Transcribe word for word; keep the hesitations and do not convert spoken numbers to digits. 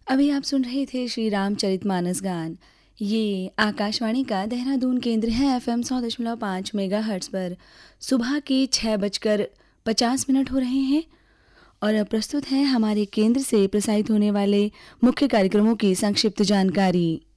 अभी आप सुन रहे थे श्री रामचरितमानस गान। ये आकाशवाणी का देहरादून केंद्र है। एफएम सौ दशमलव पाँच मेगा हर्ट्स पर सुबह के छः बजकर पचास मिनट हो रहे हैं और अब प्रस्तुत है हमारे केंद्र से प्रसारित होने वाले मुख्य कार्यक्रमों की संक्षिप्त जानकारी।